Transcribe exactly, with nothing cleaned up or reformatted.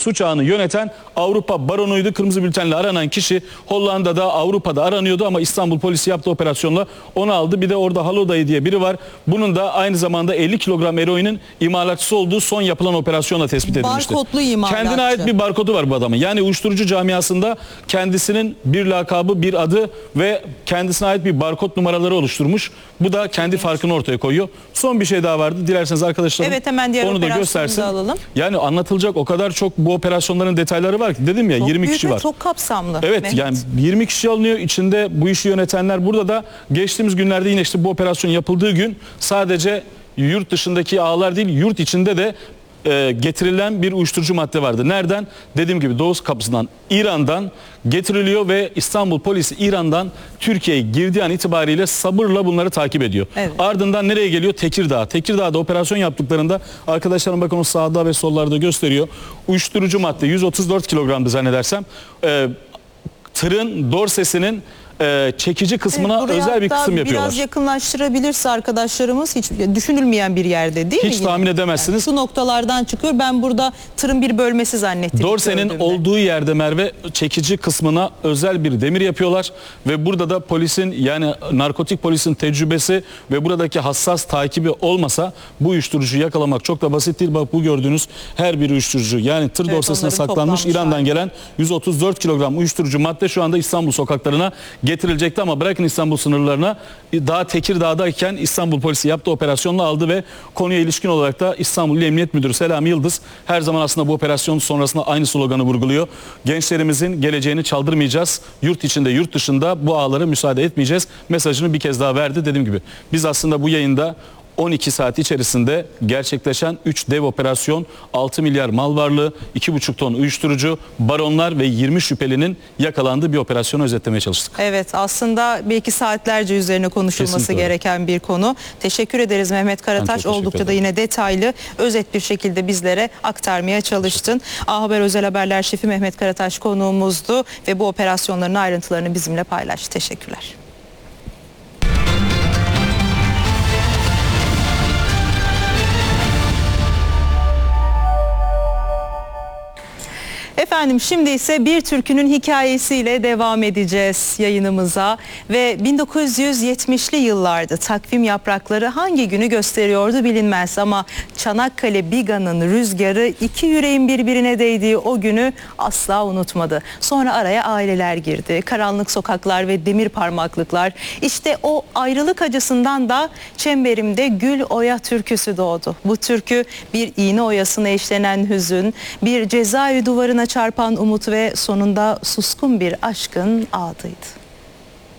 suç ağını yöneten Avrupa baronuydu. Kırmızı bültenle aranan kişi Hollanda'da, Avrupa'da aranıyordu ama İstanbul polisi yaptığı operasyonla onu aldı. Bir de orada Halodayı diye biri var. Bunun da aynı zamanda elli kilogram eroinin imalatçısı olduğu son yapılan operasyonla tespit edilmişti. Barkodlu imalatçı. Kendine ait bir barkodu var bu adamın. Yani uyuşturucu camiasında kendisinin bir lakabı, bir adı ve kendisine ait bir barkod numaraları oluşturmuş. Bu da kendi farkını ortaya koyuyor. Son bir şey daha vardı. Dilerseniz arkadaşlarım evet, hemen diğer onu da göstersin. alalım. Yani anlatılacak o kadar çok bu operasyonların detayları var ki, dedim ya, çok yirmi büyük kişi ve var. Çok kapsamlı. Evet Mehmet. yani yirmi kişi alınıyor. İçinde bu işi yönetenler. Burada da geçtiğimiz günlerde yine işte bu operasyon yapıldığı gün sadece yurt dışındaki ağlar değil, yurt içinde de e, getirilen bir uyuşturucu madde vardı. Nereden? Dediğim gibi Doğu kapısından, İran'dan getiriliyor ve İstanbul polisi İran'dan Türkiye'ye girdiği an itibariyle sabırla bunları takip ediyor. Evet. Ardından nereye geliyor? Tekirdağ. Tekirdağ'da operasyon yaptıklarında arkadaşlarım bakın o sağda ve sollarda gösteriyor. Uyuşturucu madde yüz otuz dört kilogramdı zannedersem. E, tırın dorsesinin e, çekici kısmına evet, özel bir kısım yapıyorlar. Biraz yakınlaştırabilirse arkadaşlarımız, hiç düşünülmeyen bir yerde değil hiç mi? Hiç tahmin edemezsiniz. Yani şu noktalardan çıkıyor. Ben burada tırın bir bölmesi zannettim. Dorsenin olduğu yerde Merve, çekici kısmına özel bir demir yapıyorlar ve burada da polisin, yani narkotik polisin tecrübesi ve buradaki hassas takibi olmasa bu uyuşturucuyu yakalamak çok da basit değil. Bak bu gördüğünüz her bir uyuşturucu, yani tır evet, dorsesine saklanmış İran'dan gelen yüz otuz dört kilogram uyuşturucu madde şu anda İstanbul sokaklarına getirilecekti ama bırakın İstanbul sınırlarına, daha Tekirdağ'dayken İstanbul polisi yaptığı operasyonla aldı ve konuya ilişkin olarak da İstanbul İl Emniyet Müdürü Selami Yıldız her zaman aslında bu operasyon sonrasında aynı sloganı vurguluyor. Gençlerimizin geleceğini çaldırmayacağız. Yurt içinde, yurt dışında bu ağlara müsaade etmeyeceğiz mesajını bir kez daha verdi. Dediğim gibi biz aslında bu yayında on iki saat içerisinde gerçekleşen üç dev operasyon, altı milyar mal varlığı, iki buçuk ton uyuşturucu, baronlar ve yirmi şüphelinin yakalandığı bir operasyonu özetlemeye çalıştık. Evet, aslında belki saatlerce üzerine konuşulması Kesinlikle gereken öyle. bir konu. Teşekkür ederiz Mehmet Karataş. Oldukça da yine detaylı, özet bir şekilde bizlere aktarmaya çalıştın. A Haber Özel Haberler Şefi Mehmet Karataş konuğumuzdu ve bu operasyonların ayrıntılarını bizimle paylaştı. Teşekkürler. Efendim şimdi ise bir türkünün hikayesiyle devam edeceğiz yayınımıza ve bin dokuz yüz yetmişli yıllardı. Takvim yaprakları hangi günü gösteriyordu bilinmez ama Çanakkale Biga'nın rüzgarı iki yüreğin birbirine değdiği o günü asla unutmadı. Sonra araya aileler girdi, karanlık sokaklar ve demir parmaklıklar. İşte o ayrılık acısından da Çemberimde Gül Oya türküsü doğdu. Bu türkü bir iğne oyasına eşlenen hüzün, bir cezaevi duvarına çarpan umut ve sonunda suskun bir aşkın ağıtıydı.